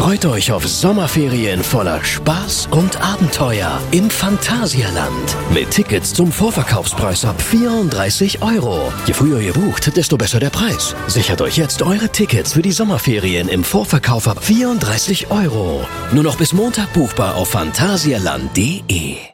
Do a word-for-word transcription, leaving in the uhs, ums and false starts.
Freut euch auf Sommerferien voller Spaß und Abenteuer im Phantasialand. Mit Tickets zum Vorverkaufspreis ab vierunddreißig Euro. Je früher ihr bucht, desto besser der Preis. Sichert euch jetzt eure Tickets für die Sommerferien im Vorverkauf ab vierunddreißig Euro. Nur noch bis Montag buchbar auf phantasialand punkt de.